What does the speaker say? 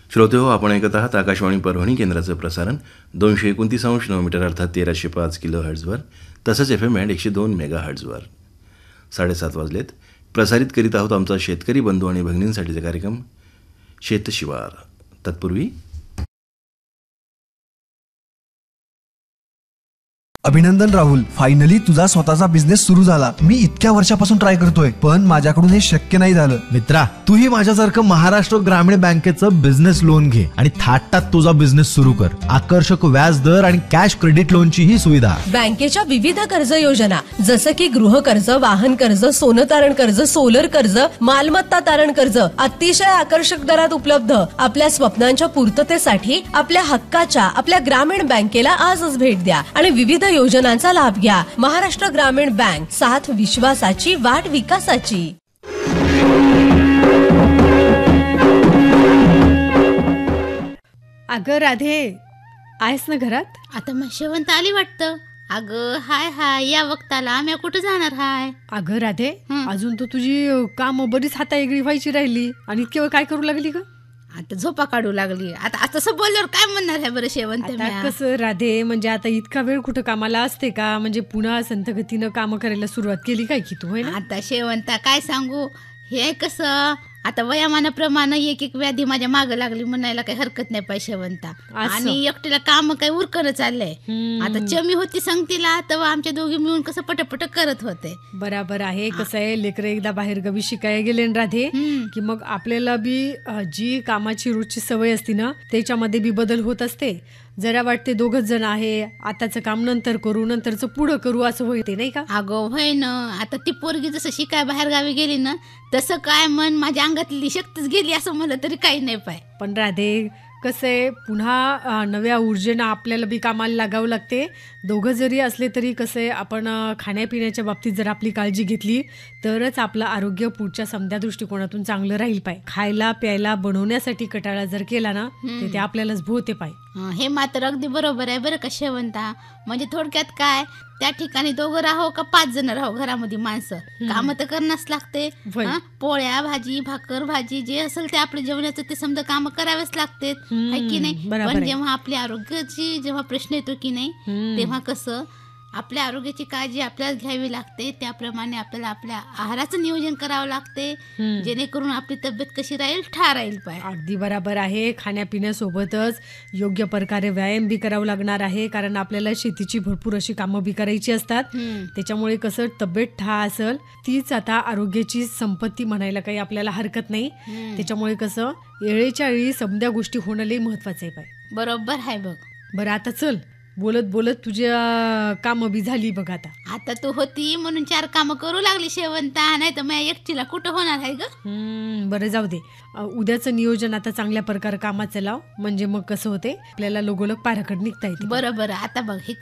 श्रोते हो, आपण ऐकत आहात आकाशवाणी परभणी केंद्राचं प्रसारण 229.9 मीटर अर्थात 1305 किलो हर्ट्झवर, तसंच FM बँड 102 मेगा हर्ट्झवर. 7:30 वाजलेत. प्रसारित करीत आहोत आमचा शेतकरी बंधू आणि भगिनींसाठीचा कार्यक्रम शेतशिवार. तत्पूर्वी अभिनंदन राहुल, फायनली तुझा स्वतःचा बिझनेस सुरू झाला. मी इतक्या वर्षापासून ट्राय करतोय, पण माझ्याकडून हे शक्य नाही झालं. मित्रा, तूही माझ्यासारखं महाराष्ट्र ग्रामीण बँकेचं बिझनेस लोन घे आणि थाटात तुझा बिझनेस सुरू कर. आकर्षक व्याज दर आणि कॅश क्रेडिट लोनची ही सुविधा. बँकेच्या विविध कर्ज योजना जसं की गृह कर्ज, वाहन कर्ज, सोनं तारण कर्ज, सोलर कर्ज, मालमत्ता तारण कर्ज अतिशय आकर्षक दरात उपलब्ध. आपल्या स्वप्नांच्या पूर्ततेसाठी आपल्या हक्काच्या आपल्या ग्रामीण बँकेला आजच भेट द्या आणि विविध योजनांचा लाभ घ्या. महाराष्ट्र ग्रामीण बँक, साथ विश्वासाची, वाट विकासाची. अगं राधे, आहेस ना घरात? आता मग शेवंत आली वाटतं. अगं हाय हाय, या वक्ताला आम्ही कुठं जाणार हाय? अगं राधे, अजून तर तुझी काम बरीच हाताएगळी व्हायची राहिली आणि इतके वेळ काय करू लागली ग? आता झोपा काढू लागली. आता तसं बोलल्यावर काय म्हणणार आहे बरं शेवंत? कसं राधे, म्हणजे आता इतका वेळ कुठं कामाला असते का? म्हणजे पुन्हा संथ गतीनं काम करायला सुरुवात केली काय की तू? आता शेवंता काय सांगू, हे कसं आता वयामानाप्रमाणे एक एक व्याधी माझ्या मागं लागली म्हणायला काही हरकत नाही पाहिजे शेवंता. आणि एकटीला काम काही उरकणं चाललंय. आता चमी होती संगतीला, तेव्हा आमच्या दोघी मिळून कसं पटपट करत होते. बराबर आहे. कसं आहे, लेकर एकदा बाहेर गावी शिकायला गेले ना राधे की मग आपल्याला बी जी कामाची रोजची सवय असते ना त्याच्यामध्ये बी बदल होत असते. जरा वाटते दोघच जण आहे, आताचं काम नंतर करू, नंतरचं पुढं करू, असं होते नाही का? अगं होय ना. आता ती पोरगी जसं शिकाय बाहेर गावी गेली ना तसं काय मन माझ्या अंगातली शक्तीच गेली असं म्हणलं तरी काही नाही पाय. पण राधे कसं आहे, पुन्हा नव्या ऊर्जेनं आपल्याला बी कामाला लागावं लागते. दोघं जरी असले तरी कसं आहे, आपण खाण्यापिण्याच्या बाबतीत जर आपली काळजी घेतली तरच आपलं आरोग्य पुढच्या समध्या दृष्टिकोनातून चांगलं राहील पाय. खायला प्यायला बनवण्यासाठी कटाळा जर केला ना तर ते आपल्यालाच भोवते पाय. हे मात्र अगदी बरोबर आहे बरं का शेवंता. म्हणजे थोडक्यात काय, त्या ठिकाणी दोघं राहो का 5 जण राहो घरामध्ये माणसं, काम तर करणंच लागते. पोळ्या भाजी, भाकर भाजी जे असेल ते आपल्या जेवणाचं ते समजा काम करावेच लागते की नाही. पण जेव्हा आपल्या आरोग्याची जेव्हा प्रश्न येतो की नाही तेव्हा कसं आपल्या आरोग्याची काळजी आपल्याला घ्यावी लागते. त्याप्रमाणे आपल्याला आपल्या आहाराचं नियोजन करावं लागते जेणेकरून आपली तब्येत कशी राहील, ठार राहील पाय. अगदी बरोबर आहे. खाण्यापिण्यासोबतच योग्य प्रकारे व्यायाम बी करावं लागणार आहे, कारण आपल्याला शेतीची भरपूर अशी कामं बी करायची असतात. त्याच्यामुळे कसं तब्येत ठा असेल तीच आता आरोग्याची संपत्ती म्हणायला काही आपल्याला हरकत नाही. त्याच्यामुळे कसं वेळेच्या वेळी समध्या गोष्टी होणं लई महत्वाचं आहे पाय. बरोबर आहे बघ. बरं आता चल, बोलत बोलत तुझ्या कामं बी झाली बघ. आता तू होती म्हणून 4 कामं करू लागली शेवंता, नाही तर माझ्या एकटीला कुठं होणार आहे ग? बरं जाऊ दे. उद्याचं नियोजन आता चांगल्या प्रकारे कामाचं लाव, म्हणजे मग कसं होते आपल्याला लोगोलग पाराकडे निघता येते. बरोबर. आता बघ, हे